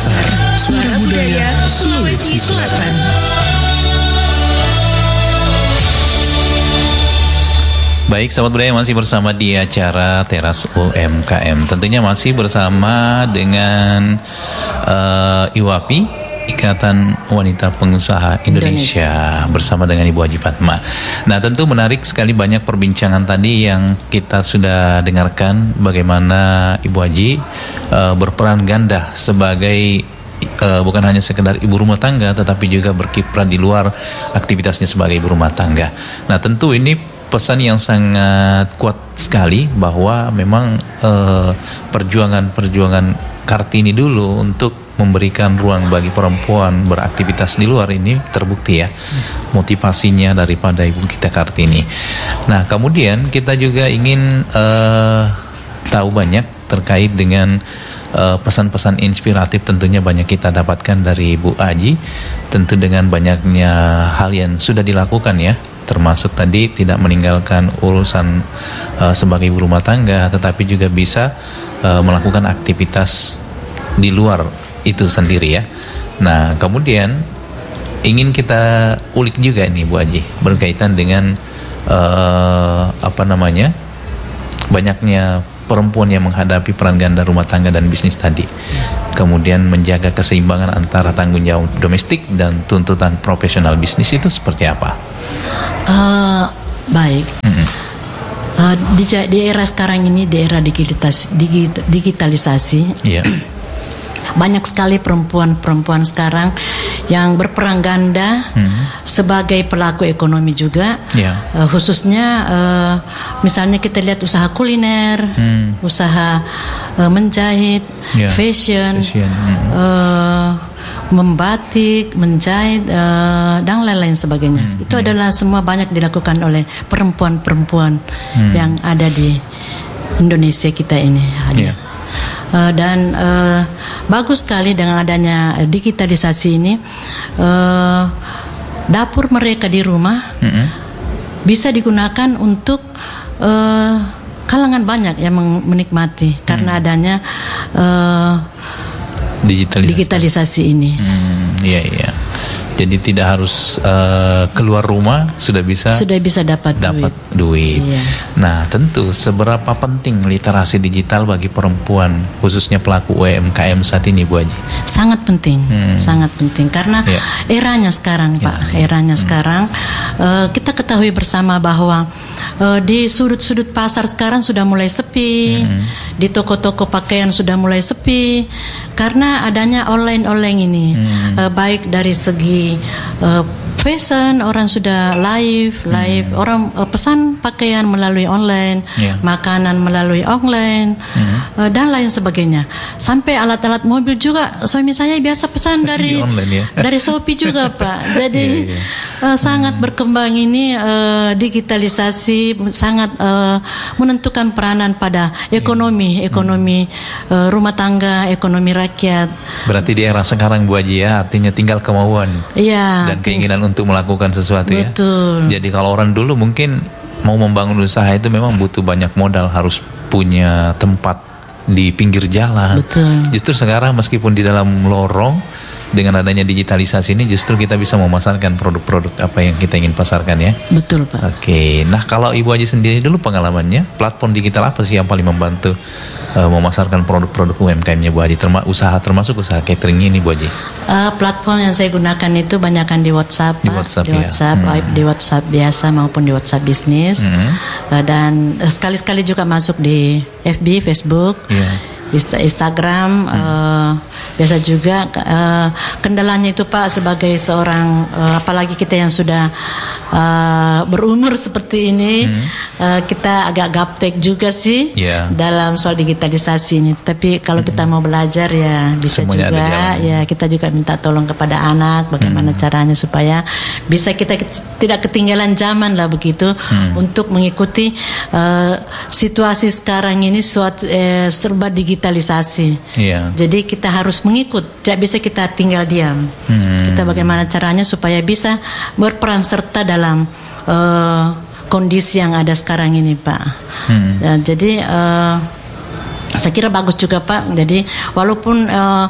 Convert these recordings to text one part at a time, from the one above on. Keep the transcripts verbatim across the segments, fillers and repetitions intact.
Makassar, Suara Budaya Sulawesi Selatan. Baik, sahabat budaya, masih bersama di acara Teras U M K M. Tentunya masih bersama dengan uh, I W A P I, Ikatan Wanita Pengusaha Indonesia, Indonesia, bersama dengan Ibu Haji Fatma. Nah, tentu menarik sekali banyak perbincangan tadi yang kita sudah dengarkan, bagaimana Ibu Haji uh, berperan ganda sebagai uh, bukan hanya sekedar ibu rumah tangga, tetapi juga berkiprah di luar aktivitasnya sebagai ibu rumah tangga. Nah, tentu ini pesan yang sangat kuat sekali bahwa memang eh, perjuangan-perjuangan Kartini dulu untuk memberikan ruang bagi perempuan beraktivitas di luar ini terbukti ya, motivasinya daripada ibu kita Kartini. Nah, kemudian kita juga ingin eh, tahu banyak terkait dengan Uh, pesan-pesan inspiratif, tentunya banyak kita dapatkan dari Bu Aji, tentu dengan banyaknya hal yang sudah dilakukan ya, termasuk tadi tidak meninggalkan urusan uh, sebagai ibu rumah tangga, tetapi juga bisa uh, melakukan aktivitas di luar itu sendiri ya. Nah, kemudian ingin kita ulik juga nih Bu Aji, berkaitan dengan uh, apa namanya banyaknya perempuan yang menghadapi peran ganda rumah tangga dan bisnis tadi, kemudian menjaga keseimbangan antara tanggung jawab domestik dan tuntutan profesional bisnis, itu seperti apa? Uh, baik. Mm-hmm. uh, di, di era sekarang ini, di era digitalisasi, digitalisasi yeah. banyak sekali perempuan-perempuan sekarang yang berperan ganda hmm. sebagai pelaku ekonomi juga, yeah. uh, khususnya uh, misalnya kita lihat usaha kuliner, hmm. usaha uh, menjahit, yeah. fashion, fashion. Hmm. Uh, membatik, menjahit, uh, dan lain-lain sebagainya. Hmm. Itu hmm. adalah semua banyak dilakukan oleh perempuan-perempuan hmm. yang ada di Indonesia kita ini. Yeah. Uh, dan uh, bagus sekali dengan adanya digitalisasi ini, uh, dapur mereka di rumah mm-hmm. bisa digunakan untuk uh, kalangan banyak yang menikmati mm. karena adanya uh, digitalisasi. digitalisasi ini. Mm, iya iya. Jadi tidak harus uh, keluar rumah, sudah bisa sudah bisa dapat dapat duit. duit. Iya. Nah, tentu seberapa penting literasi digital bagi perempuan, khususnya pelaku U M K M saat ini, Bu Haji? Sangat penting, hmm. sangat penting karena ya. eranya sekarang, Pak, ya. eranya hmm. sekarang uh, kita ketahui bersama bahwa uh, di sudut-sudut pasar sekarang sudah mulai sepi, hmm. di toko-toko pakaian sudah mulai sepi karena adanya online-online ini, hmm. uh, baik dari segi Uh, fashion, orang sudah live, live, hmm. orang uh, pesan pakaian melalui online, yeah. makanan melalui online, hmm. uh, dan lain sebagainya. Sampai alat-alat mobil juga, suami saya biasa pesan dari online, ya? dari Shopee juga, Pak. Jadi yeah, yeah. Uh, sangat hmm. berkembang ini uh, digitalisasi, sangat uh, menentukan peranan pada ekonomi, yeah. ekonomi hmm. uh, rumah tangga, ekonomi rakyat. Berarti di era sekarang, Bu Haji, ya, artinya tinggal kemauan. Ya, dan keinginan untuk melakukan sesuatu. Betul. Ya. Jadi kalau orang dulu mungkin mau membangun usaha itu memang butuh banyak modal, harus punya tempat di pinggir jalan. Betul. Justru sekarang meskipun di dalam lorong, dengan adanya digitalisasi ini justru kita bisa memasarkan produk-produk apa yang kita ingin pasarkan ya. Betul, Pak. Oke. Nah, kalau Ibu Haji sendiri dulu pengalamannya, platform digital apa sih yang paling membantu uh, memasarkan produk-produk U M K M-nya Bu Haji, terma- usaha termasuk usaha catering ini, Bu Haji? Uh, platform yang saya gunakan itu banyakkan di WhatsApp, di WhatsApp, di WhatsApp, ya. hmm. di WhatsApp biasa maupun di WhatsApp bisnis, hmm. uh, dan uh, sekali-sekali juga masuk di F B, Facebook. Yeah. Instagram, hmm. uh, biasa juga uh, kendalanya itu, Pak, sebagai seorang uh, apalagi kita yang sudah uh, berumur seperti ini, hmm. uh, kita agak gaptek juga sih yeah. dalam soal digitalisasi ini. Tapi kalau hmm. kita mau belajar ya bisa semuanya juga, ya kita juga minta tolong kepada anak bagaimana hmm. caranya supaya bisa kita tidak ketinggalan zaman lah begitu, hmm. untuk mengikuti uh, situasi sekarang ini suatu uh, serba digital. Digitalisasi. Yeah. Jadi kita harus mengikut, tidak bisa kita tinggal diam. Hmm. Kita bagaimana caranya supaya bisa berperan serta dalam uh, kondisi yang ada sekarang ini, Pak. Hmm. Ya, jadi uh, saya kira bagus juga, Pak. Jadi walaupun uh,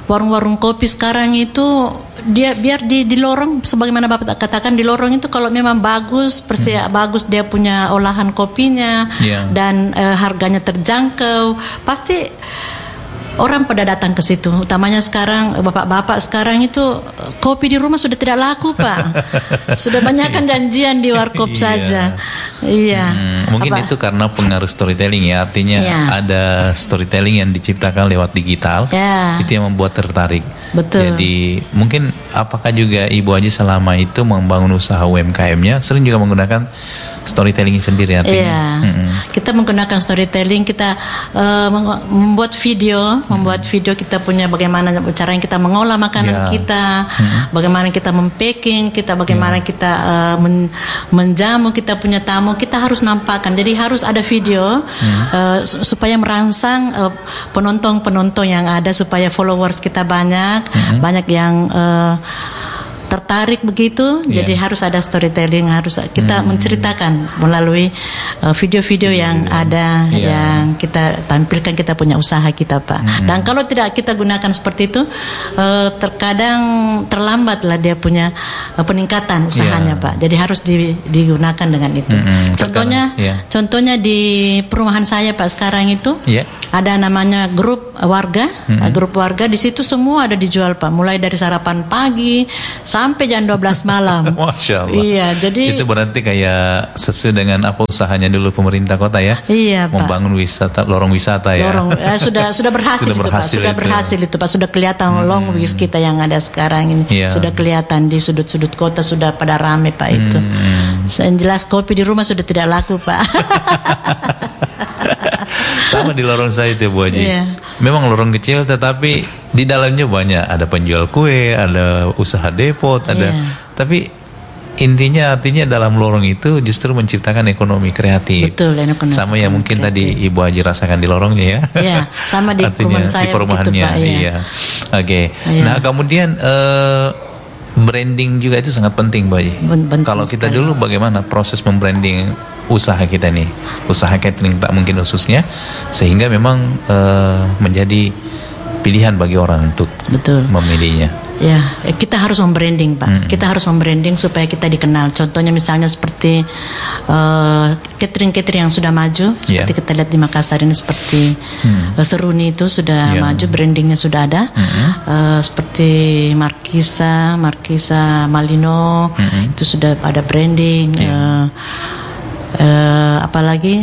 warung-warung kopi sekarang itu dia biar di di lorong, sebagaimana Bapak katakan, di lorong itu kalau memang bagus, persia hmm. bagus dia punya olahan kopinya yeah. dan uh, harganya terjangkau, pasti orang pada datang ke situ. Utamanya sekarang bapak-bapak sekarang itu kopi di rumah sudah tidak laku, Pak. Sudah banyak kan janjian di warkop saja. Iya. Hmm, mungkin Apa? Itu karena pengaruh storytelling ya. Artinya ya. Ada storytelling yang diciptakan lewat digital. Ya. Itu yang membuat tertarik. Betul. Jadi mungkin apakah juga Ibu Haji selama itu membangun usaha U M K M-nya sering juga menggunakan storytelling sendiri artinya? Iya. Hmm. Kita menggunakan storytelling, kita uh, membuat video, membuat hmm. video kita punya bagaimana cara yang kita mengolah makanan yeah. kita, hmm. bagaimana kita mempacking, kita bagaimana yeah. kita uh, men, menjamu kita punya tamu, kita harus nampakkan. Jadi harus ada video hmm. uh, supaya merangsang uh, penonton-penonton yang ada, supaya followers kita banyak, hmm. banyak yang uh, tertarik begitu, yeah. jadi harus ada storytelling, harus kita hmm. menceritakan melalui uh, video-video yeah. yang ada, yeah. yang kita tampilkan kita punya usaha kita, Pak. Hmm. Dan kalau tidak kita gunakan seperti itu, uh, terkadang terlambatlah dia punya uh, peningkatan usahanya, yeah. Pak. Jadi harus di, digunakan dengan itu. Hmm. Contohnya, yeah. contohnya di perumahan saya, Pak, sekarang itu yeah. ada namanya grup warga, hmm. uh, grup warga, di situ semua ada dijual, Pak. Mulai dari sarapan pagi sampai jam dua belas malam. Masya Allah. Iya, jadi itu berarti kayak sesuai dengan apa usahanya dulu pemerintah kota ya? Iya, Pak. Membangun wisata, lorong wisata ya. Lorong eh, sudah sudah berhasil, sudah itu, berhasil Pak. Sudah itu. berhasil itu, Pak. Sudah kelihatan hmm. long wis kita yang ada sekarang ini. Iya. Sudah kelihatan di sudut-sudut kota sudah pada rame, Pak, itu. Hmm. Yang jelas kopi di rumah sudah tidak laku, Pak. Sama di lorong saya itu, Bu Haji. Yeah. Memang lorong kecil tetapi di dalamnya banyak, ada penjual kue, ada usaha depot, ada. Yeah. Tapi intinya artinya dalam lorong itu justru menciptakan ekonomi kreatif. Betul, ekonomi. Sama yang mungkin kreatif. Tadi Ibu Haji rasakan di lorongnya ya. Iya, sama di artinya, perumahan saya di perumahannya. Begitu, Pak, iya. Iya. Oke. Okay. Iya. Nah, kemudian uh, branding juga itu sangat penting, Bu Haji. Kalau kita sekali. Dulu bagaimana proses membranding usaha kita nih, usaha catering tak mungkin khususnya, sehingga memang uh, menjadi pilihan bagi orang untuk Betul. memilihnya. Ya, kita harus membranding, Pak. Mm-hmm. Kita harus membranding supaya kita dikenal. Contohnya misalnya seperti uh, catering-catering yang sudah maju, seperti yeah. kita lihat di Makassar ini, seperti mm. uh, Seruni itu sudah yeah. maju, brandingnya sudah ada. Mm-hmm. Uh, seperti Markisa, Markisa Malino, mm-hmm. itu sudah ada branding. Yeah. Uh, uh, apalagi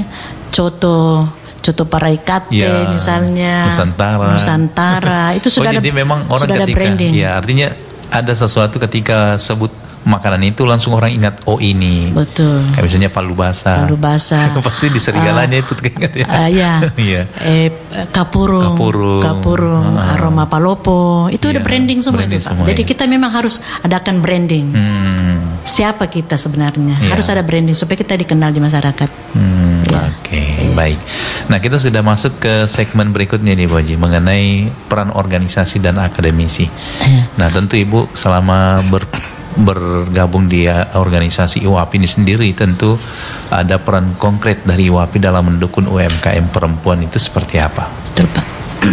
Coto. Coto Paraikate ya, misalnya Nusantara, Nusantara itu sudah oh, ada. Jadi memang orang sudah ketika, ada branding. Ya, artinya ada sesuatu ketika sebut makanan itu langsung orang ingat oh ini. Betul. Kayak misalnya palu basah. Palu basah. Pasti di serigalanya uh, itu ingat ya. Uh, ya. Iya. Eh, kapurung. Kapurung. Kapurung. Uh, aroma palopo. Itu iya, ada branding semua branding itu, Pak. Jadi kita memang harus adakan branding. Hmm. Siapa kita sebenarnya? Iya. Harus ada branding supaya kita dikenal di masyarakat. Hmm, ya. Oke, okay, iya. Baik. Nah, kita sudah masuk ke segmen berikutnya nih, Bu Haji, mengenai peran organisasi dan akademisi. Iya. Nah, tentu Ibu selama ber bergabung di organisasi I W A P I ini sendiri, tentu ada peran konkret dari I W A P I dalam mendukung U M K M perempuan itu seperti apa? Betul, Pak.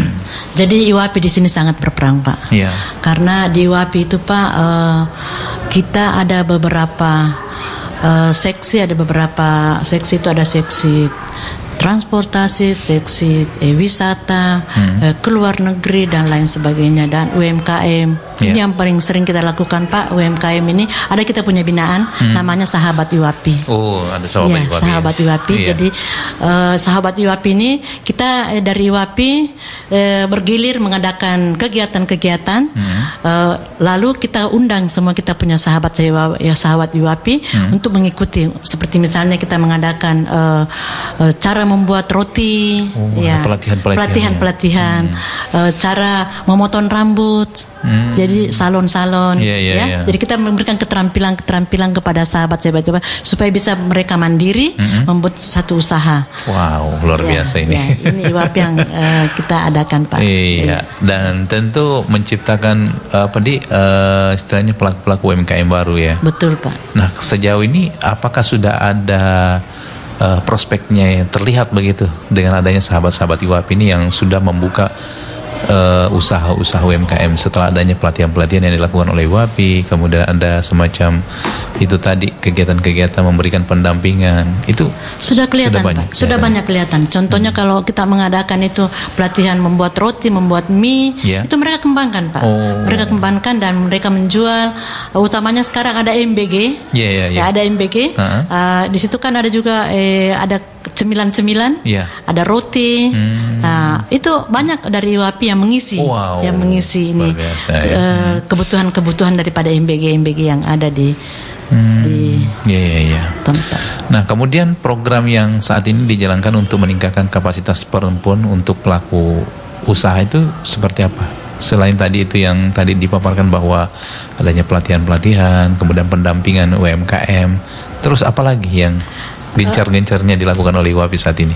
Jadi I W A P I di sini sangat berperan, Pak. Iya. Karena di I W A P I itu, Pak, uh, kita ada beberapa uh, seksi, ada beberapa seksi itu ada seksi transportasi, seksi eh, wisata, hmm. eh, keluar negeri dan lain sebagainya, dan U M K M. Yeah. Ini yang paling sering kita lakukan, Pak. U M K M ini ada kita punya binaan hmm. namanya Sahabat I W A P I. Oh, ada Sahabat ya, I W A P I. Sahabat I W A P I. Yeah. Jadi uh, Sahabat I W A P I ini kita eh, dari I W A P I eh, bergilir mengadakan kegiatan-kegiatan. Hmm. Uh, lalu kita undang semua kita punya sahabat saya ya sahabat I W A P I hmm. untuk mengikuti. Seperti misalnya kita mengadakan uh, uh, cara membuat roti, oh, ya, pelatihan-pelatihan, hmm. uh, cara memotong rambut, hmm. jadi salon-salon, yeah, yeah, ya. Yeah. Jadi kita memberikan keterampilan-keterampilan kepada sahabat-sahabat coba supaya bisa mereka mandiri hmm. membuat satu usaha. Wow, luar ya, biasa ini. Ya, ini I W A P I yang uh, kita adakan, Pak. Iya, dan tentu menciptakan apa di uh, istilahnya pelaku-pelaku U M K M baru ya. Betul, Pak. Nah, sejauh ini apakah sudah ada Uh, prospeknya yang terlihat begitu dengan adanya sahabat-sahabat I W A P I ini yang sudah membuka uh, usaha-usaha U M K M setelah adanya pelatihan-pelatihan yang dilakukan oleh I W A P I, kemudian ada semacam itu tadi kegiatan-kegiatan memberikan pendampingan, itu sudah kelihatan, sudah banyak, Pak. Sudah kelihatan. banyak kelihatan. Contohnya hmm. kalau kita mengadakan itu pelatihan membuat roti, membuat mie, yeah. itu mereka kembangkan, Pak. Oh. Mereka kembangkan dan mereka menjual. Utamanya sekarang ada M B G, yeah, yeah, yeah. ya ada M B G. Uh-huh. Uh, di situ kan ada juga eh, ada cemilan-cemilan, yeah. ada roti. Hmm. Uh, itu banyak dari I W A P I yang mengisi, wow. yang mengisi ini biasa, ke, ya. hmm. kebutuhan-kebutuhan daripada M B G M B G yang ada di hmm. di yeah, yeah, yeah. tempat. Nah, kemudian program yang saat ini dijalankan untuk meningkatkan kapasitas perempuan untuk pelaku usaha itu seperti apa? Selain tadi itu yang tadi dipaparkan bahwa adanya pelatihan-pelatihan, kemudian pendampingan U M K M, terus apa lagi yang gencar-gencarnya dilakukan oleh I W A P I saat ini?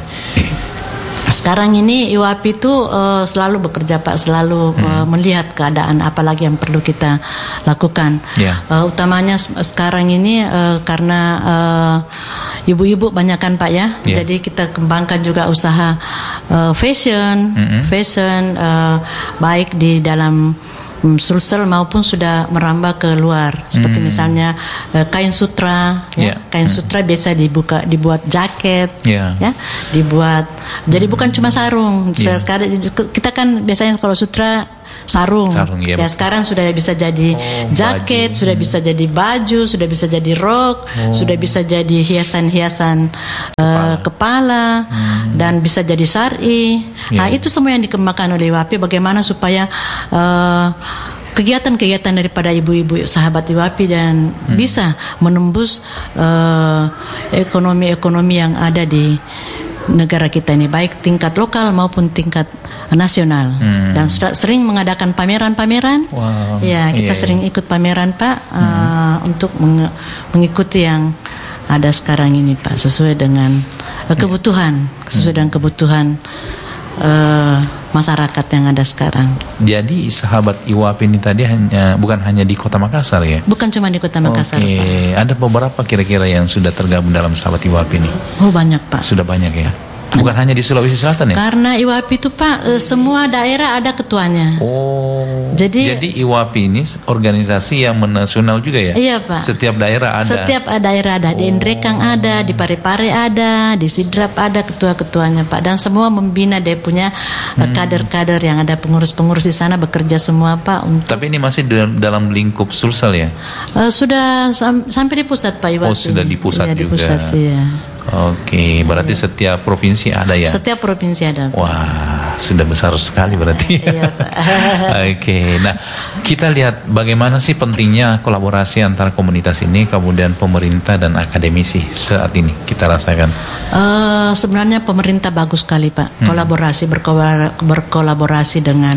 Sekarang ini I W A P I itu uh, selalu bekerja, Pak, selalu hmm. uh, melihat keadaan apa lagi yang perlu kita lakukan. Yeah. Uh, utamanya sekarang ini uh, karena uh, ibu-ibu banyak kan, Pak, ya. Yeah. Jadi kita kembangkan juga usaha uh, fashion, mm-hmm. fashion uh, baik di dalam Sulsel maupun sudah merambah ke luar, seperti hmm. misalnya uh, kain sutra, ya. yeah. kain hmm. sutra biasa dibuka, dibuat jaket, yeah. ya, dibuat. Jadi hmm. bukan cuma sarung. Yeah. Sekarang kita kan biasanya kalau sutra sarung, sarung ya. ya sekarang sudah bisa jadi oh, jaket, baju. sudah bisa jadi baju, sudah bisa jadi rok, oh. sudah bisa jadi hiasan-hiasan kepala, uh, kepala hmm. dan bisa jadi syar'i. Yeah. Nah, itu semua yang dikembangkan oleh I W A P I. Bagaimana supaya uh, kegiatan-kegiatan daripada ibu-ibu sahabat I W A P I dan hmm. bisa menembus uh, ekonomi-ekonomi yang ada di negara kita ini, baik tingkat lokal maupun tingkat nasional. hmm. Dan sudah sering mengadakan pameran-pameran. Wow. Ya, kita yeah, sering yeah. ikut pameran, Pak, hmm. uh, untuk meng- mengikuti yang ada sekarang ini, Pak, sesuai dengan uh, kebutuhan, yeah. sesuai hmm. dengan kebutuhan uh, masyarakat yang ada sekarang. Jadi sahabat I W A P I ini tadi hanya bukan hanya di Kota Makassar, ya? Bukan cuma di Kota Makassar, Oke. Pak. Ada beberapa kira-kira yang sudah tergabung dalam sahabat I W A P I ini? Oh, banyak, Pak. Sudah banyak, ya? Bukan banyak. Hanya di Sulawesi Selatan, ya? Karena I W A P I itu, Pak, semua daerah ada ketuanya. Oh. Jadi, Jadi I W A P I ini organisasi yang nasional juga, ya? Iya, Pak. Setiap daerah ada. Setiap daerah ada. Di Indrekang oh. ada, di Parepare ada, di Sidrap ada ketua-ketuanya, Pak. Dan semua membina, dia punya hmm. kader-kader yang ada, pengurus-pengurus di sana bekerja semua, Pak. Untuk... Tapi ini masih dalam lingkup Sulsel, ya? Uh, sudah sam- sampai di pusat, Pak, I W A P I. Oh, sudah di pusat iya, juga. Di pusat, iya. Oke, berarti iya. setiap provinsi ada, ya? Setiap provinsi ada, Pak. Wah, sudah besar sekali berarti. Iya, Pak. Oke, nah kita lihat bagaimana sih pentingnya kolaborasi antara komunitas ini, kemudian pemerintah dan akademisi saat ini kita rasakan. Uh, sebenarnya pemerintah bagus sekali, Pak. Hmm. Kolaborasi, berko- berkolaborasi dengan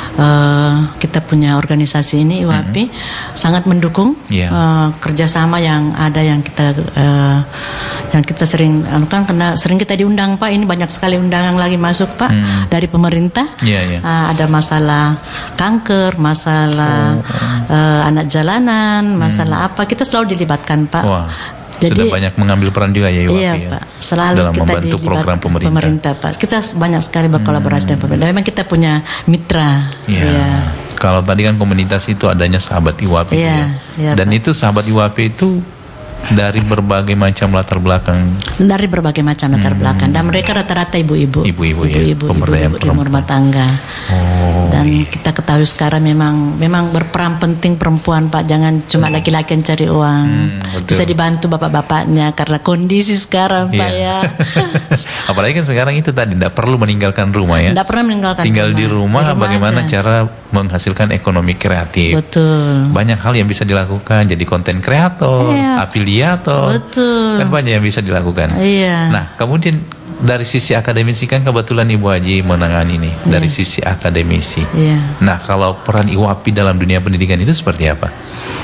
uh, kita punya organisasi ini I W A P I hmm. sangat mendukung yeah. uh, kerjasama yang ada, yang kita uh, yang kita sering kan kena sering kita diundang, Pak. Ini banyak sekali undangan lagi masuk, Pak, hmm. dari pemerintah. Yeah, yeah. Uh, ada masalah kanker, masalah oh, oh. Uh, anak jalanan, masalah hmm. apa, kita selalu dilibatkan, Pak. Wah. Jadi, sudah banyak mengambil peran juga, ya, I W A P I, iya, ya, Pak. Selalu dalam kita membantu program pemerintah. pemerintah, Pak. Kita banyak sekali berkolaborasi hmm. dengan pemerintah. Memang kita punya mitra. Yeah. Ya. Kalau tadi kan komunitas itu adanya sahabat I W A P I, yeah, ya. Yeah, dan Pak. Itu sahabat I W A P I itu dari berbagai macam latar belakang. Dari berbagai macam latar hmm. belakang. Dan mereka rata-rata ibu-ibu. Ibu-ibu, ya. Ibu-ibu, ibu-ibu, ibu rumah tangga. Oh, dan iya. kita ketahui sekarang memang memang berperan penting perempuan, Pak. Jangan cuma hmm. laki-laki yang cari uang. Hmm, bisa dibantu bapak-bapaknya karena kondisi sekarang, Pak, yeah. ya. Apalagi kan sekarang itu tadi tidak perlu meninggalkan rumah, ya. Tidak perlu meninggalkan Tinggal rumah. di rumah, di rumah bagaimana aja. Cara menghasilkan ekonomi kreatif. Betul. Banyak hal yang bisa dilakukan, jadi konten kreator, yeah. afiliator. Betul. Kan banyak yang bisa dilakukan. Iya. Nah, kemudian dari sisi akademisi kan kebetulan Ibu Haji menangani ini yeah. dari sisi akademisi. Yeah. Nah, kalau peran I W A P I dalam dunia pendidikan itu seperti apa?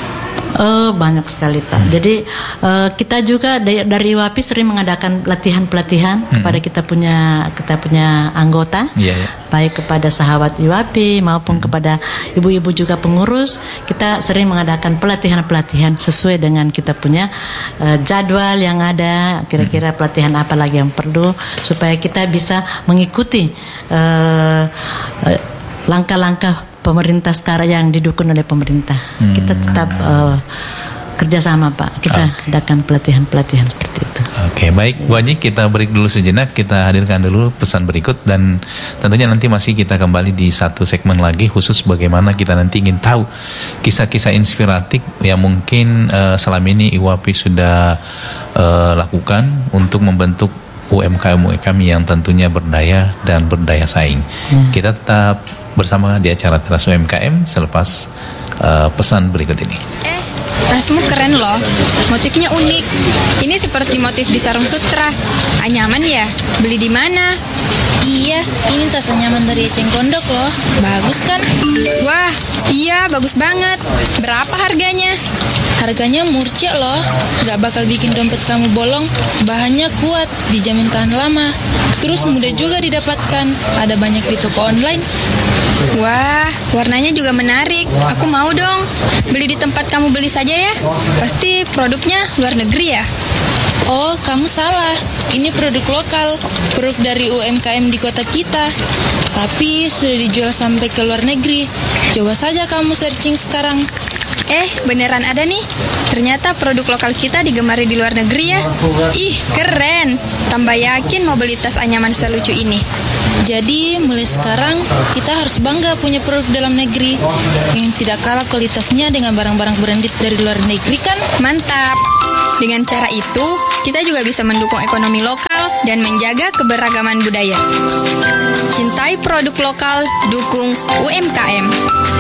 Uh, banyak sekali, Pak. Hmm. Jadi uh, kita juga dari, dari I W A P I sering mengadakan pelatihan-pelatihan hmm. kepada kita punya kita punya anggota, yeah, yeah. baik kepada sahabat I W A P I maupun hmm. kepada ibu-ibu juga pengurus. Kita sering mengadakan pelatihan-pelatihan sesuai dengan kita punya uh, jadwal yang ada. Kira-kira hmm. pelatihan apa lagi yang perlu supaya kita bisa mengikuti Uh, uh, langkah-langkah pemerintah sekarang yang didukung oleh pemerintah. Hmm. Kita tetap uh, kerjasama Pak. Kita oh. adakan pelatihan-pelatihan seperti itu. Oke, baik Bu Haji, kita break dulu sejenak. Kita hadirkan dulu pesan berikut dan tentunya nanti masih kita kembali di satu segmen lagi khusus bagaimana kita nanti ingin tahu kisah-kisah inspiratif yang mungkin uh, selama ini I W A P I sudah uh, lakukan untuk membentuk U M K M U M K M yang tentunya berdaya dan berdaya saing. Hmm. Kita tetap bersama di acara Teras U M K M selepas uh, pesan berikut ini. Eh, tasmu keren loh, motifnya unik. Ini seperti motif di sarung sutra. Ah, nyaman ya? Beli di mana? Iya, ini tas nyaman dari Eceng Kondok loh. Bagus kan? Wah, iya bagus banget. Berapa harganya? Harganya murcik loh, gak bakal bikin dompet kamu bolong. Bahannya kuat, dijamin tahan lama. Terus mudah juga didapatkan, ada banyak di toko online. Wah, warnanya juga menarik. Aku mau dong. Beli di tempat kamu beli saja ya. Pasti produknya luar negeri ya. Oh, kamu salah. Ini produk lokal, produk dari U M K M di kota kita. Tapi sudah dijual sampai ke luar negeri. Coba saja kamu searching sekarang. Eh, beneran ada nih. Ternyata produk lokal kita digemari di luar negeri ya. Ih, keren. Tambah yakin mau beli tas anyaman selucu ini. Jadi, mulai sekarang kita harus bangga punya produk dalam negeri yang tidak kalah kualitasnya dengan barang-barang branded dari luar negeri kan? Mantap. Dengan cara itu, kita juga bisa mendukung ekonomi lokal dan menjaga keberagaman budaya. Cintai produk lokal, dukung U M K M.